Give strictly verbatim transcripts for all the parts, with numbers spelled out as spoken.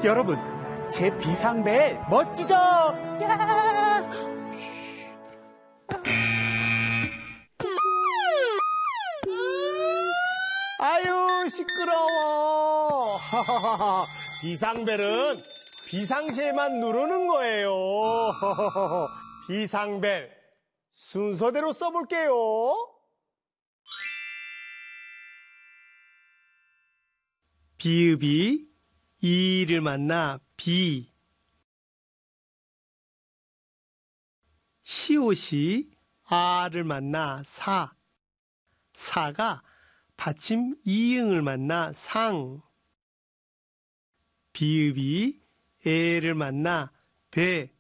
여러분, 제 비상벨 멋지죠? 야! 아유, 시끄러워. 비상벨은 비상시에만 누르는 거예요. 비상벨 순서대로 써볼게요. 비읍이 이를 만나 비, 시옷이 아를 만나 사, 사가 받침 이응을 만나 상, 비읍이 에를 만나 배,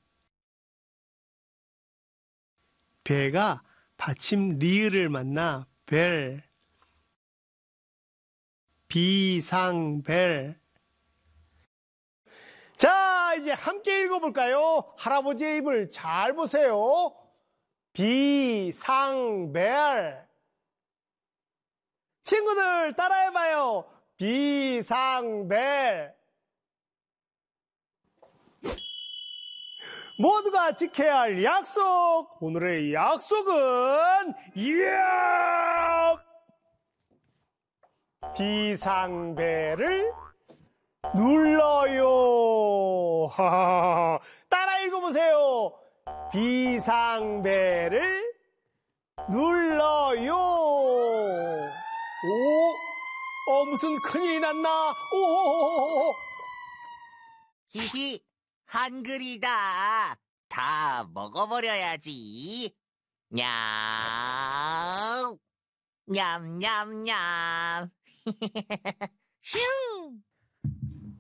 배가 받침 리을을 만나 벨, 비상벨. 자, 이제 함께 읽어볼까요? 할아버지의 입을 잘 보세요. 비상벨. 친구들 따라해봐요. 비상벨. 모두가 지켜야 할 약속. 오늘의 약속은 이야! 비상벨을 눌러요. 따라 읽어보세요. 비상벨을 눌러요. 오, 어, 무슨 큰일이 났나? 오, 히히, 한글이다. 다 먹어버려야지. 냠, 냠냠냠. 슝.